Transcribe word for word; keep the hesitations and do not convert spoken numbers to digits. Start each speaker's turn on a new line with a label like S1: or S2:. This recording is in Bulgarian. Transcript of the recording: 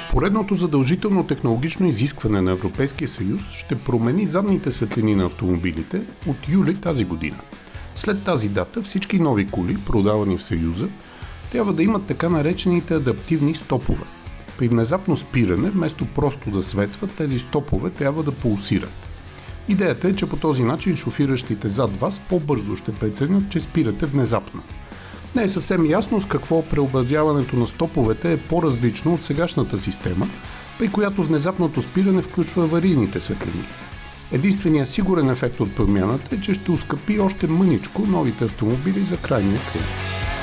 S1: Поредното задължително технологично изискване на Европейския съюз ще промени задните светлини на автомобилите от юли тази година. След тази дата всички нови коли, продавани в Съюза, трябва да имат така наречените адаптивни стопове. При внезапно спиране, вместо просто да светват, тези стопове трябва да пулсират. Идеята е, че по този начин шофиращите зад вас по-бързо ще преценят, че спирате внезапно. Не е съвсем ясно с какво преобразяването на стоповете е по-различно от сегашната система, при която внезапното спиране включва аварийните светлини. Единственият сигурен ефект от промяната е, че ще оскъпи още мъничко новите автомобили за крайния клиент.